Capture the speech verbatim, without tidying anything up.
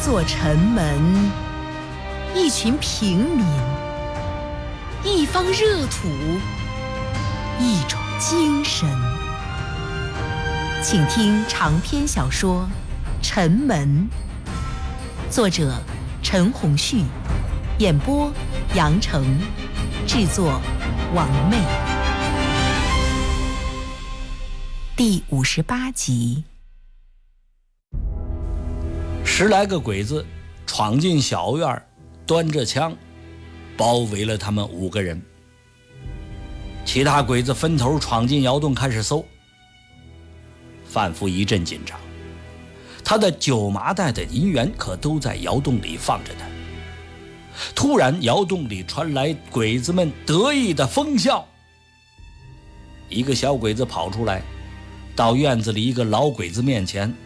座城门，一群平民，一方热土，一种精神。请听长篇小说《城门》，作者陈鸿旭，演播杨成，制作王妹。第五十八集。 十来个鬼子闯进小院，端着枪包围了他们五个人。其他鬼子分头闯进窑洞开始搜。范福一阵紧张，他的九麻袋的银元可都在窑洞里放着呢。突然窑洞里传来鬼子们得意的疯笑，一个小鬼子跑出来，到院子里一个老鬼子面前